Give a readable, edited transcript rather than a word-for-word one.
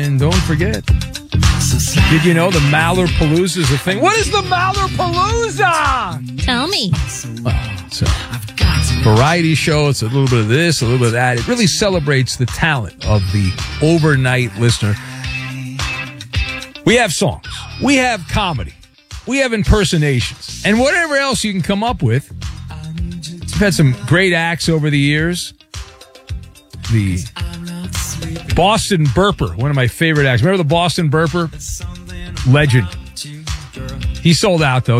And don't forget, did you know the Mallerpalooza is a thing? What is the Mallerpalooza? Tell me. It's a variety show. It's a little bit of this, a little bit of that. It really celebrates the talent of the overnight listener. We have songs. We have comedy. We have impersonations. And whatever else you can come up with. We've had some great acts over the years. The Boston Burper, one of my favorite acts. Remember the Boston Burper? Legend. He sold out, though.